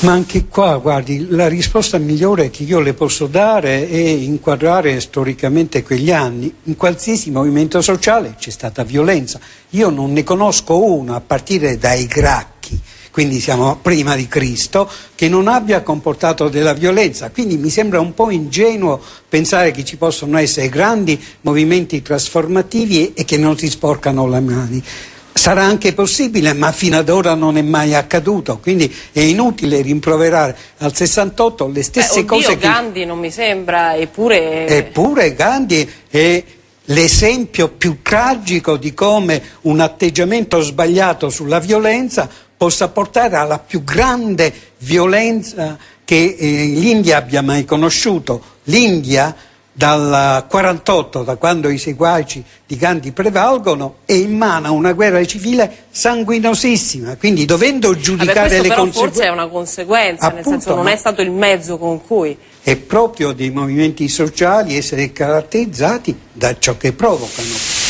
Ma anche qua, guardi, la risposta migliore che io le posso dare è inquadrare storicamente quegli anni. In qualsiasi movimento sociale c'è stata violenza. Io non ne conosco uno, a partire dai Gracchi, quindi siamo prima di Cristo, che non abbia comportato della violenza. Quindi mi sembra un po' ingenuo pensare che ci possono essere grandi movimenti trasformativi e che non si sporcano le mani. Sarà anche possibile, ma fino ad ora non è mai accaduto, quindi è inutile rimproverare al 68 le stesse cose che... Gandhi non mi sembra, eppure Gandhi è l'esempio più tragico di come un atteggiamento sbagliato sulla violenza possa portare alla più grande violenza che l'India abbia mai conosciuto. L'India dal 48, da quando i seguaci di Gandhi prevalgono, è in mano a una guerra civile sanguinosissima, quindi dovendo giudicare le conseguenze... forse è una conseguenza, appunto, nel senso non è stato il mezzo con cui... È proprio dei movimenti sociali essere caratterizzati da ciò che provocano.